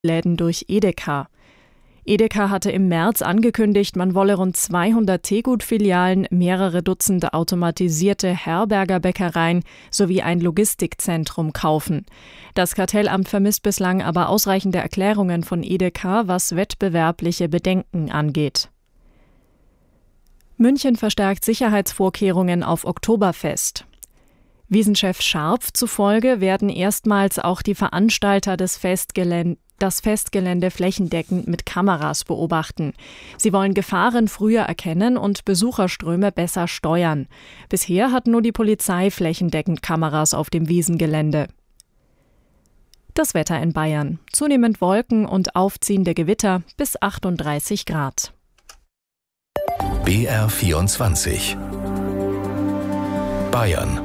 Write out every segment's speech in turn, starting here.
Läden durch Edeka. Edeka hatte im März angekündigt, man wolle rund 200 Tegut-Filialen, mehrere Dutzend automatisierte Herbergerbäckereien sowie ein Logistikzentrum kaufen. Das Kartellamt vermisst bislang aber ausreichende Erklärungen von Edeka, was wettbewerbliche Bedenken angeht. München verstärkt Sicherheitsvorkehrungen auf Oktoberfest. Wiesenchef Scharpf zufolge werden erstmals auch die Veranstalter das Festgelände flächendeckend mit Kameras beobachten. Sie wollen Gefahren früher erkennen und Besucherströme besser steuern. Bisher hat nur die Polizei flächendeckend Kameras auf dem Wiesengelände. Das Wetter in Bayern. Zunehmend Wolken und aufziehende Gewitter bis 38 Grad. BR24 Bayern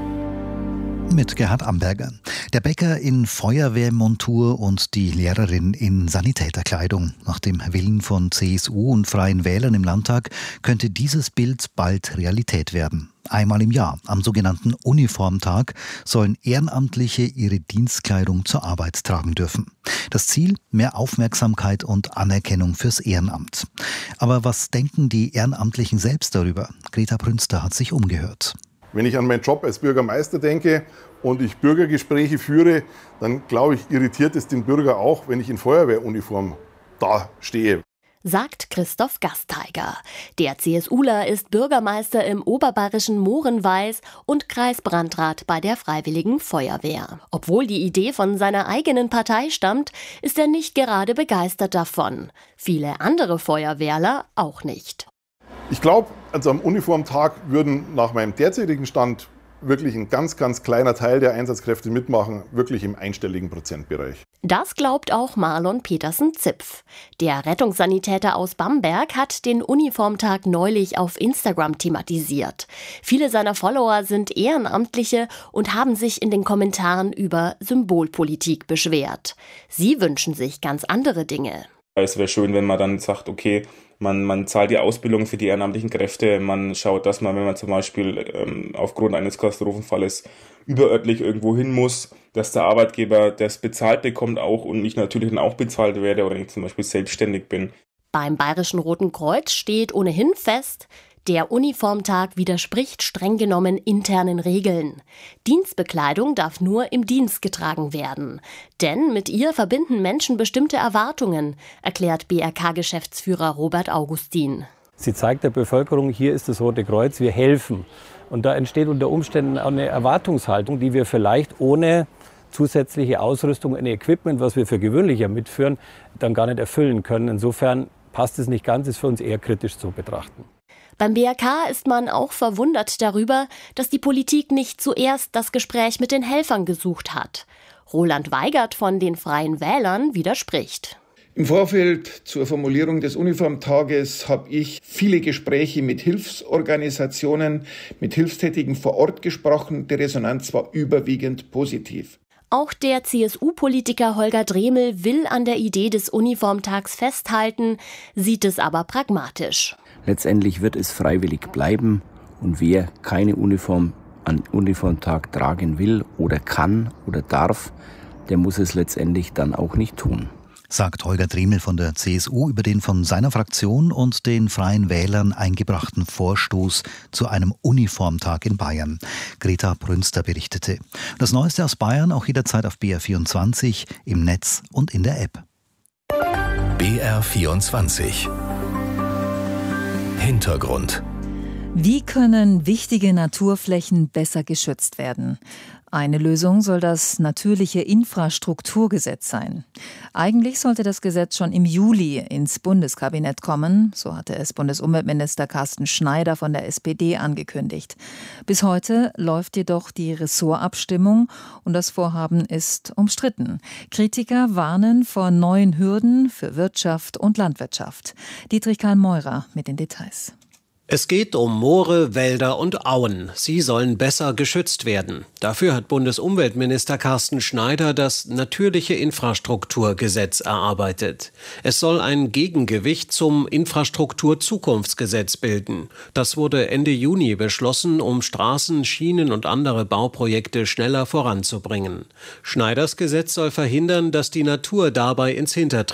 mit Gerhard Amberger. Der Bäcker in Feuerwehrmontur und die Lehrerin in Sanitäterkleidung. Nach dem Willen von CSU und Freien Wählern im Landtag könnte dieses Bild bald Realität werden. Einmal im Jahr, am sogenannten Uniformtag, sollen Ehrenamtliche ihre Dienstkleidung zur Arbeit tragen dürfen. Das Ziel? Mehr Aufmerksamkeit und Anerkennung fürs Ehrenamt. Aber was denken die Ehrenamtlichen selbst darüber? Greta Brünster hat sich umgehört. Wenn ich an meinen Job als Bürgermeister denke und ich Bürgergespräche führe, dann glaube ich, irritiert es den Bürger auch, wenn ich in Feuerwehruniform da stehe. Sagt Christoph Gasteiger. Der CSUler ist Bürgermeister im oberbayerischen Moorenweis und Kreisbrandrat bei der Freiwilligen Feuerwehr. Obwohl die Idee von seiner eigenen Partei stammt, ist er nicht gerade begeistert davon. Viele andere Feuerwehrler auch nicht. Ich glaube, also am Uniformtag würden nach meinem derzeitigen Stand wirklich ein ganz, ganz kleiner Teil der Einsatzkräfte mitmachen, wirklich im einstelligen Prozentbereich. Das glaubt auch Marlon Petersen-Zipf. Der Rettungssanitäter aus Bamberg hat den Uniformtag neulich auf Instagram thematisiert. Viele seiner Follower sind Ehrenamtliche und haben sich in den Kommentaren über Symbolpolitik beschwert. Sie wünschen sich ganz andere Dinge. Es wäre schön, wenn man dann sagt, okay, man zahlt die Ausbildung für die ehrenamtlichen Kräfte, man schaut, dass man, wenn man zum Beispiel aufgrund eines Katastrophenfalles überörtlich irgendwo hin muss, dass der Arbeitgeber das bezahlt bekommt auch und ich natürlich dann auch bezahlt werde oder ich zum Beispiel selbstständig bin. Beim Bayerischen Roten Kreuz steht ohnehin fest, der Uniformtag widerspricht streng genommen internen Regeln. Dienstbekleidung darf nur im Dienst getragen werden. Denn mit ihr verbinden Menschen bestimmte Erwartungen, erklärt BRK-Geschäftsführer Robert Augustin. Sie zeigt der Bevölkerung, hier ist das Rote Kreuz, wir helfen. Und da entsteht unter Umständen auch eine Erwartungshaltung, die wir vielleicht ohne zusätzliche Ausrüstung, ein Equipment, was wir für gewöhnlicher mitführen, dann gar nicht erfüllen können. Insofern passt es nicht ganz, ist für uns eher kritisch zu betrachten. Beim BRK ist man auch verwundert darüber, dass die Politik nicht zuerst das Gespräch mit den Helfern gesucht hat. Roland Weigert von den Freien Wählern widerspricht. Im Vorfeld zur Formulierung des Uniformtages habe ich viele Gespräche mit Hilfsorganisationen, mit Hilfstätigen vor Ort gesprochen. Die Resonanz war überwiegend positiv. Auch der CSU-Politiker Holger Dremel will an der Idee des Uniformtags festhalten, sieht es aber pragmatisch. Letztendlich wird es freiwillig bleiben und wer keine Uniform an Uniformtag tragen will oder kann oder darf, der muss es letztendlich dann auch nicht tun. Sagt Holger Dremel von der CSU über den von seiner Fraktion und den Freien Wählern eingebrachten Vorstoß zu einem Uniformtag in Bayern. Greta Brünster berichtete. Das Neueste aus Bayern auch jederzeit auf BR24, im Netz und in der App. BR24 Hintergrund. Wie können wichtige Naturflächen besser geschützt werden? Eine Lösung soll das natürliche Infrastrukturgesetz sein. Eigentlich sollte das Gesetz schon im Juli ins Bundeskabinett kommen, so hatte es Bundesumweltminister Carsten Schneider von der SPD angekündigt. Bis heute läuft jedoch die Ressortabstimmung und das Vorhaben ist umstritten. Kritiker warnen vor neuen Hürden für Wirtschaft und Landwirtschaft. Dietrich Karl Meurer mit den Details. Es geht um Moore, Wälder und Auen. Sie sollen besser geschützt werden. Dafür hat Bundesumweltminister Carsten Schneider das Natürliche Infrastrukturgesetz erarbeitet. Es soll ein Gegengewicht zum Infrastrukturzukunftsgesetz bilden. Das wurde Ende Juni beschlossen, um Straßen, Schienen und andere Bauprojekte schneller voranzubringen. Schneiders Gesetz soll verhindern, dass die Natur dabei ins Hintertreffen